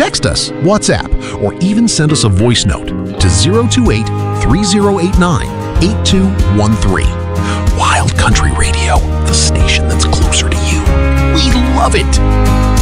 Text us, WhatsApp, or even send us a voice note to 028 3089 8213. Wild Country Radio, the station that's closer to you. We love it.